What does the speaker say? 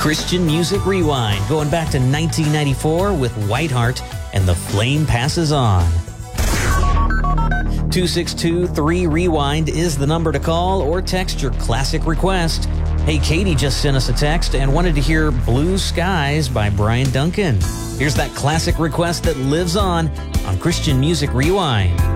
Christian Music Rewind, going back to 1994 with Whiteheart and The Flame Passes On. 262-3-REWIND is the number to call or text your classic request. Hey, Katie just sent us a text and wanted to hear Blue Skies by Brian Duncan. Here's that classic request that lives on Christian Music Rewind.